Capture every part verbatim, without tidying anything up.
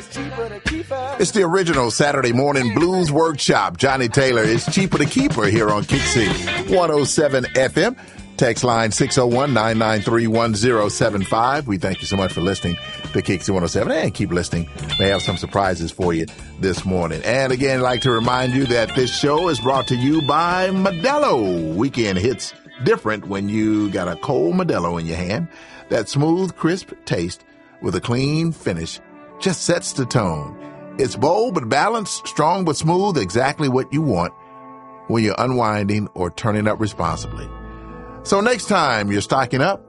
It's the original Saturday morning blues workshop. Johnny Taylor is cheaper to keep her here on Kick City one oh seven F M. Text line six oh one, nine nine three, one oh seven five. We thank you so much for listening to Kick City one oh seven, and keep listening. May have some surprises for you this morning. And again, I'd like to remind you that this show is brought to you by Modelo. Weekend hits different when you got a cold Modelo in your hand. That smooth, crisp taste with a clean finish just sets the tone. It's bold but balanced, strong but smooth, exactly what you want when you're unwinding or turning up responsibly. So next time you're stocking up,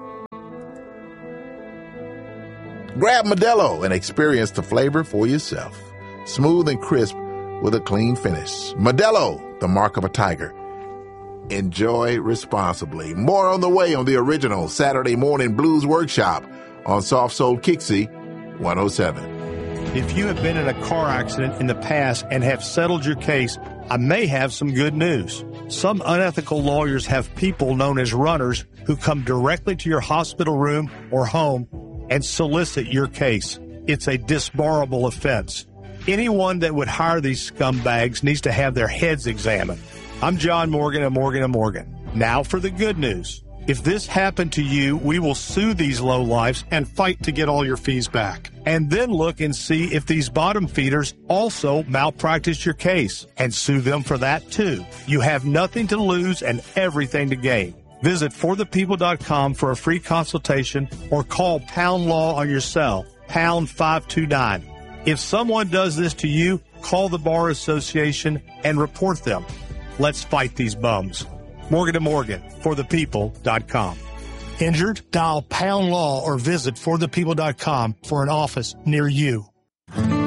grab Modelo and experience the flavor for yourself. Smooth and crisp with a clean finish. Modelo, the mark of a tiger. Enjoy responsibly. More on the way on the original Saturday morning blues workshop on Soft Soul Kixie one oh seven. If you have been in a car accident in the past and have settled your case, I may have some good news. Some unethical lawyers have people known as runners who come directly to your hospital room or home and solicit your case. It's a disbarable offense. Anyone that would hire these scumbags needs to have their heads examined. I'm John Morgan of Morgan and Morgan. Now for the good news. If this happened to you, we will sue these lowlifes and fight to get all your fees back. And then look and see if these bottom feeders also malpracticed your case and sue them for that too. You have nothing to lose and everything to gain. Visit for the people dot com for a free consultation or call Pound Law on your cell, pound five two nine. If someone does this to you, call the Bar Association and report them. Let's fight these bums. Morgan and Morgan, for the people dot com. Injured? Dial Pound Law or visit for the people dot com for an office near you.